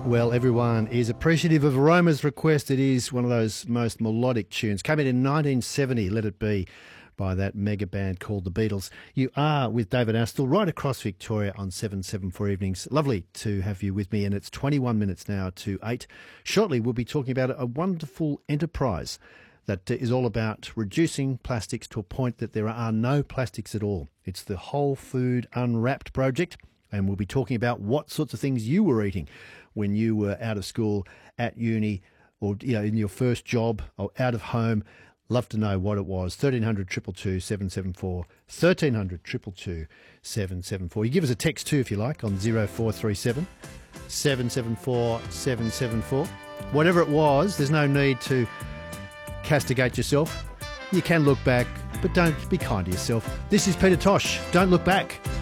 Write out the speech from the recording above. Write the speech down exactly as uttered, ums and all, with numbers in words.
Well, everyone is appreciative of Aroma's request. It is one of those most melodic tunes. Came in in nineteen seventy, Let It Be, by that mega band called The Beatles. You are with David Astle right across Victoria on seven seventy-four evenings. Lovely to have you with me, and it's twenty-one minutes now to eight. Shortly, we'll be talking about a wonderful enterprise that is all about reducing plastics to a point that there are no plastics at all. It's the Whole Food Unwrapped project, and we'll be talking about what sorts of things you were eating when you were out of school, at uni, or you know in your first job, or out of home. Love to know what it was. thirteen hundred, two two two, seven seven four, thirteen hundred, two two two, seven seven four. You give us a text too if you like on zero four three seven, seven seven four, seven seven four. Whatever it was, there's no need to castigate yourself. You can look back, but don't be kind to yourself. This is Peter Tosh. Don't look back.